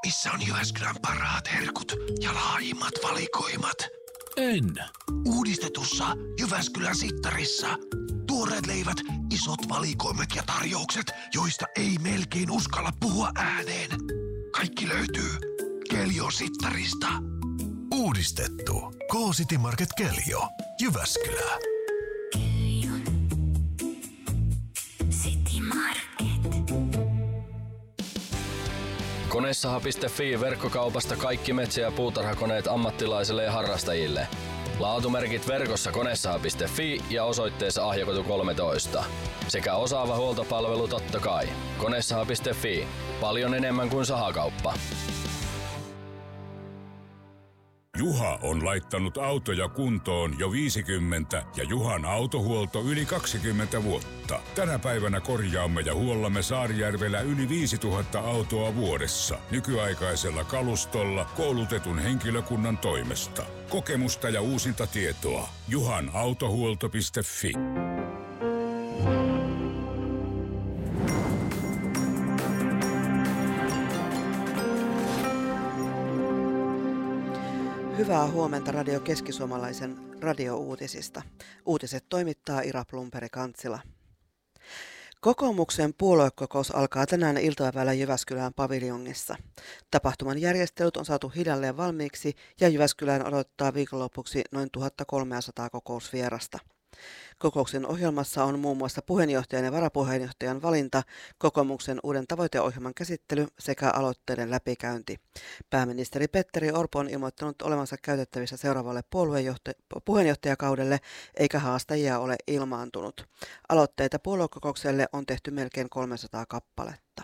missä on Jyväskylän parhaat herkut ja laajimmat valikoimat? En. Uudistetussa Jyväskylän Sittarissa. Tuoreet leivät, isot valikoimat ja tarjoukset, joista ei melkein uskalla puhua ääneen. Kaikki löytyy Keljon Sittarista. Uudistettu. K-City Market Keljo. Jyväskylä. Keljon City Market. Konesaha.fi verkkokaupasta kaikki metsä- ja puutarhakoneet ammattilaisille ja harrastajille. Laatumerkit verkossa konesaha.fi ja osoitteessa Ahjakatu 13. Sekä osaava huoltopalvelu totta kai. Konesaha.fi. Paljon enemmän kuin sahakauppa. Juha on laittanut autoja kuntoon jo 50 ja Juhan autohuolto yli 20 vuotta. Tänä päivänä korjaamme ja huollamme Saarijärvellä yli 5000 autoa vuodessa. Nykyaikaisella kalustolla koulutetun henkilökunnan toimesta. Kokemusta ja uusinta tietoa. juhanautohuolto.fi. Hyvää huomenta Radio Keskisuomalaisen radiouutisista. Uutiset toimittaa Ira Plumperi-Kantsila. Kokoomuksen puoluekokous alkaa tänään iltapäivällä Jyväskylän paviljongissa. Tapahtuman järjestelyt on saatu hiljalleen valmiiksi ja Jyväskylään odottaa viikonlopuksi noin 1300 kokousvierasta. Kokouksen ohjelmassa on muun muassa puheenjohtajan ja varapuheenjohtajan valinta, kokoomuksen uuden tavoiteohjelman käsittely sekä aloitteiden läpikäynti. Pääministeri Petteri Orpo on ilmoittanut olevansa käytettävissä seuraavalle puheenjohtajakaudelle, eikä haastajia ole ilmaantunut. Aloitteita puoluekokoukselle on tehty melkein 300 kappaletta.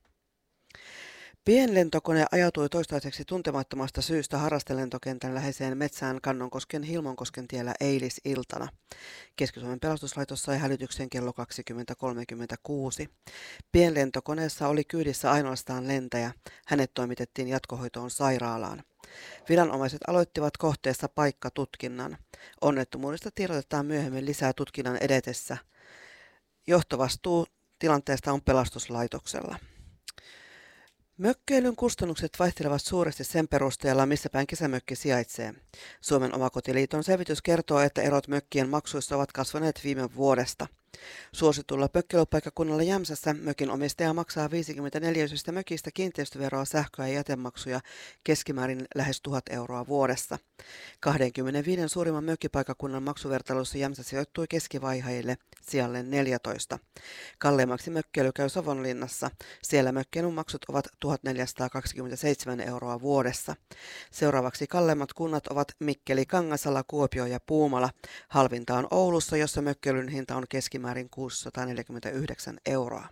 Pienlentokone ajautui toistaiseksi tuntemattomasta syystä harrastelentokentän läheiseen metsään Kannonkosken Hilmonkosken tiellä eilisiltana. Keski-Suomen pelastuslaitos sai hälytyksen kello 20.36. Pienlentokoneessa oli kyydissä ainoastaan lentäjä. Hänet toimitettiin jatkohoitoon sairaalaan. Viranomaiset aloittivat kohteessa paikkatutkinnan. Onnettomuudesta tiedotetaan myöhemmin lisää tutkinnan edetessä. Johtovastuu tilanteesta on pelastuslaitoksella. Mökkeilyn kustannukset vaihtelevat suuresti sen perusteella, missä päin kesämökki sijaitsee. Suomen Omakotiliiton selvitys kertoo, että erot mökkien maksuissa ovat kasvaneet viime vuodesta. Suositulla mökkeilypaikkakunnalla Jämsässä mökin omistaja maksaa 54 mökistä kiinteistöveroa, sähköä ja jätemaksuja keskimäärin lähes 1000 euroa vuodessa. 25 suurimman mökkipaikkakunnan maksuvertailussa Jämsä sijoittui keskivaiheille sijalle 14. Kalleimmaksi mökkeily käy Savonlinnassa. Siellä mökkeilyn maksut ovat 1427 euroa vuodessa. Seuraavaksi kalleimmat kunnat ovat Mikkeli, Kangasala, Kuopio ja Puumala. Halvinta on Oulussa, jossa mökkeilyn hinta on keskimäärin 649 euroa.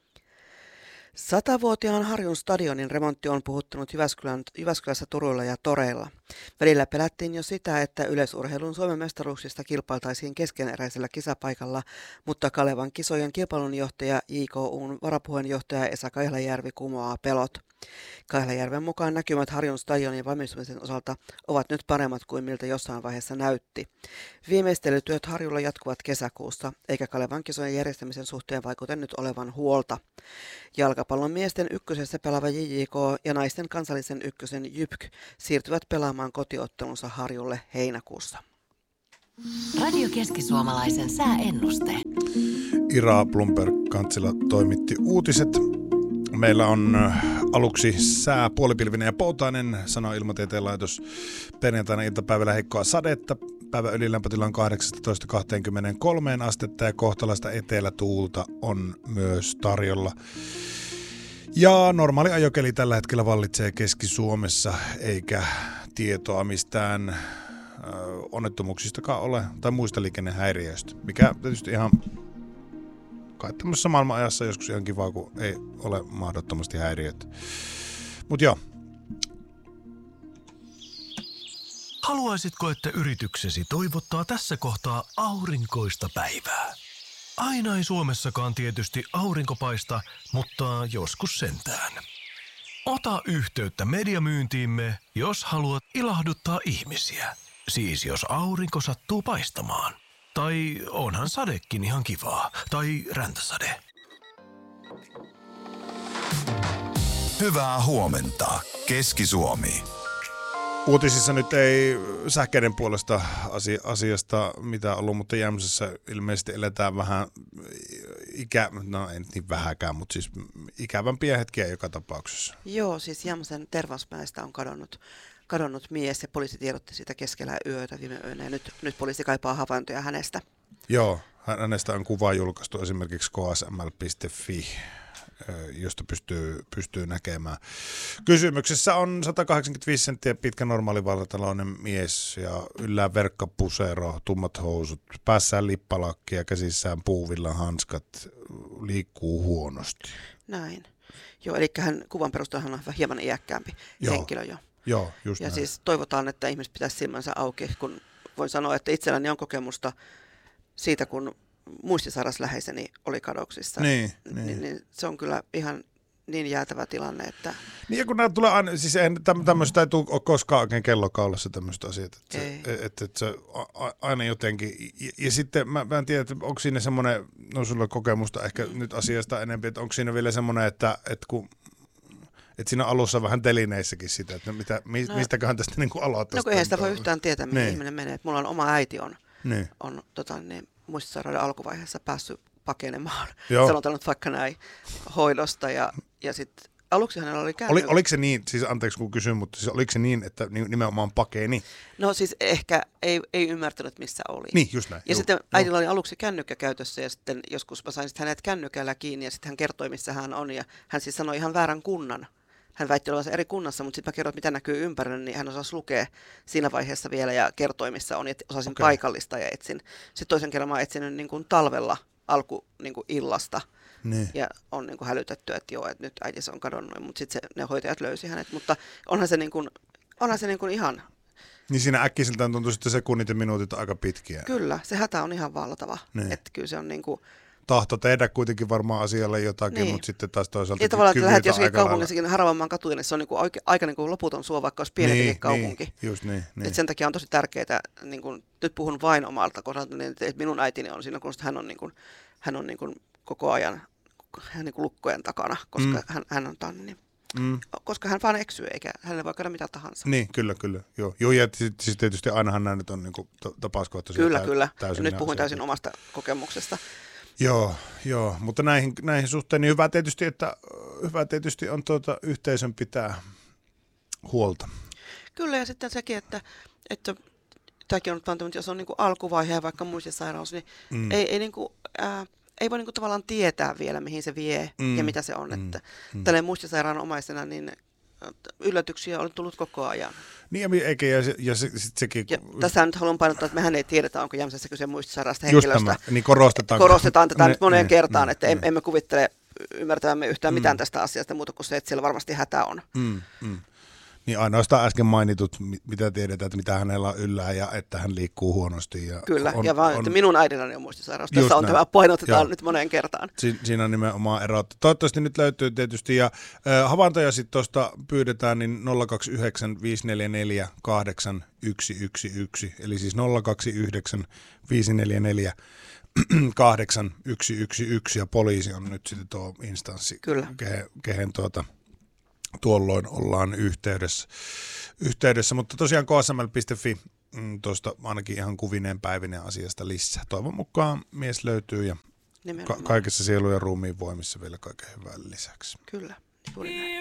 100-vuotiaan Harjun stadionin remontti on puhuttanut Jyväskylässä, Turuilla ja toreilla. Välillä pelättiin jo sitä, että yleisurheilun Suomen mestaruuksista kilpailtaisiin keskeneräisellä kisapaikalla, mutta Kalevan kisojen kilpailunjohtaja JKU:n varapuheenjohtaja Esa Kahlajärvi kumoaa pelot. Kahlajärven mukaan näkymät Harjun stadionin valmistumisen osalta ovat nyt paremmat kuin miltä jossain vaiheessa näytti. Viimeistelytyöt Harjulla jatkuvat kesäkuussa, eikä Kalevan kisojen järjestämisen suhteen vaikuta nyt olevan huolta. Jalkapallon miesten ykkösessä pelaava JJK ja naisten kansallisen ykkösen JYPK siirtyvät pelaamaan kotiottelunsa Harjulle heinäkuussa. Radio Keskisuomalaisen sääennuste. Ira Plumper-Kantsila toimitti uutiset. Meillä on aluksi sää puolipilvinen ja poutainen, sanoo Ilmatieteen laitos. Perjantaina iltapäivällä heikkoa sadetta. Päivän ylilämpötila on 18-23 astetta ja kohtalaista etelätuulta on myös tarjolla. Ja normaali ajokeli tällä hetkellä vallitsee Keski-Suomessa, eikä tietoa mistään onnettomuuksistakaan ole tai muista liikennehäiriöistä, mikä tietysti ihan kai tämmöisessä maailmanajassa joskus ihan kivaa, kun ei ole mahdottomasti häiriöitä. Mut joo. Haluaisitko, että yrityksesi toivottaa tässä kohtaa aurinkoista päivää? Aina ei Suomessakaan tietysti aurinko paista, mutta joskus sentään. Ota yhteyttä mediamyyntiimme, jos haluat ilahduttaa ihmisiä. Siis jos aurinko sattuu paistamaan. Tai onhan sadekin ihan kivaa. Tai räntäsade. Hyvää huomenta, Keski-Suomi. Uutisissa nyt ei sähkeiden puolesta asiasta mitään ollut, mutta Jämsässä ilmeisesti eletään vähän no ei niin vähäkään, mutta siis ikävämpiä hetkiä joka tapauksessa. Joo, siis Jämsän Tervasmäestä on kadonnut mies ja poliisi tiedotti siitä keskellä yötä viime yönä ja nyt poliisi kaipaa havaintoja hänestä. Joo, hänestä on kuva julkaistu esimerkiksi ksml.fi, josta pystyy näkemään. Kysymyksessä on 185 senttiä pitkä normaalivaltataloinen mies ja yllään verkkapusero, tummat housut, päässään lippalakki ja käsissään puuvillan hanskat, liikkuu huonosti. Näin. Joo, eli kuvan perusteella hän on hieman iäkkäämpi henkilö jo. Joo, just ja näin. siis toivotaan, että ihmiset pitäisi silmänsä auki, kun voin sanoa, että itselläni on kokemusta siitä, kun muistisairas läheiseni oli kadoksissa. Niin. Se on kyllä ihan niin jäätävä tilanne, että... Niin ja kun nämä tulee aina, siis tämmöistä ei tule koskaan oikein kellokaulassa tämmöistä asiat, että se aina jotenkin, ja sitten mä en tiedä, että onko siinä semmoinen, no sulla on kokemusta ehkä nyt asiasta enemmän, että onko siinä vielä semmoinen, että siinä alussa vähän telineissäkin sitä, että mistäköhän tästä niin kuin aloittaa. No kun eihän sitä voi yhtään tietää, mihin ihminen menee. Että mulla on oma äiti on muistisairauden alkuvaiheessa päässyt pakenemaan. Sanotaan nyt vaikka näin hoidosta ja sitten aluksi hänellä oli käynyt. Oliko se niin, siis anteeksi kun kysyn, mutta siis oliko se niin, että nimenomaan pakeni? No siis ehkä ei ymmärtänyt, missä oli. Niin, just näin. Ja sitten äidillä oli aluksi kännykkä käytössä ja sitten joskus mä sain hänet kännykällä kiinni ja sitten hän kertoi, missä hän on ja hän siis sanoi ihan väärän kunnan. Hän väitti olevansa eri kunnassa, mutta sitten mä kerroin, mitä näkyy ympärillä, niin hän osasi lukea siinä vaiheessa vielä ja kertoi, missä on. Ja osasin paikallista ja etsin. Sitten toisen kerran mä oon etsinyt niin kuin talvella illasta. Niin. Ja on niin kuin hälytetty, että joo, että nyt äiti se on kadonnut, mutta sitten ne hoitajat löysi hänet. Mutta onhan se niin kuin ihan... Niin siinä äkkiseltään tuntuu sitten sekunnit ja minuutit aika pitkiä. Kyllä, se hätä on ihan valtava. Niin. Että kyllä se on niin kuin... Tahto tehdä kuitenkin varmaan asialle jotakin, mutta sitten taas toisaalta... Ja tavallaan, että lähdet jossakin kaupungissakin haravamman katuja, niin se on niin kuin aika niin kuin loputon suo, vaikka olisi pienempikin kaupunki. Just niin. Et sen takia on tosi tärkeää, niin kuin, nyt puhun vain omalta kohdalta, niin että minun äitini on siinä, kun hän on niin kuin koko ajan niin kuin lukkojen takana, koska hän on tanni. Koska hän vaan eksyy, eikä hänelle voi käydä mitä tahansa. Niin, kyllä. Joo, ja siis tietysti ainahan nämä nyt on niin kuin tapauskohtaisia. Kyllä. Ja nyt puhun täysin omasta kokemuksesta. Joo, mutta näihin suhteen niin hyvä tietysti on yhteisön pitää huolta. Kyllä, ja sitten sekin, että tämäkin on nyt jos on niin kuin alkuvaihe vaikka muistisairaus, niin ei voi niin kuin tavallaan tietää vielä, mihin se vie ja mitä se on. Että tälleen muistisairaan omaisena, niin yllätyksiä on tullut koko ajan. Niin, ja sekin... Ja tässä nyt haluan painottaa, että mehän ei tiedetä, onko Jämsässä kyse muistisairaasta henkilöstä. Niin korostetaan tätä nyt moneen kertaan, että emme kuvittele ymmärtävämme yhtään mitään tästä asiasta muuta kuin se, että siellä varmasti hätä on. Niin ainoastaan äsken mainitut, mitä tiedetään, että mitä hänellä on yllään ja että hän liikkuu huonosti. Ja kyllä, ja vaan, että minun äidilläni on muistisairaus. Tässä on tämä painotetaan nyt moneen kertaan. Siinä on nimenomaan erot. Toivottavasti nyt löytyy tietysti, ja havaintoja sitten tuosta pyydetään, niin 029 544 8111, eli siis 029 544 8111, ja poliisi on nyt sitten tuo instanssi, kehen tuolloin ollaan yhteydessä. Mutta tosiaan ksml.fi tuosta ainakin ihan kuvineen päivineen asiasta lisää. Toivon mukaan mies löytyy ja kaikessa sielun ja ruumiin voimissa vielä kaiken hyvän lisäksi. Kyllä.